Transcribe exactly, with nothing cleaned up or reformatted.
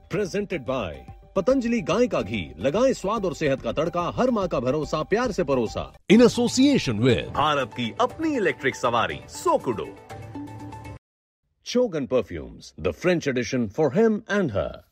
Presented by Patanjali गाय का घी, लगाएं स्वाद और सेहत का तड़का, हर माँ का भरोसा, प्यार से परोसा। इन एसोसिएशन विद भारत की अपनी इलेक्ट्रिक सवारी सोकुडो। Chogan Perfumes, the French edition for him and her.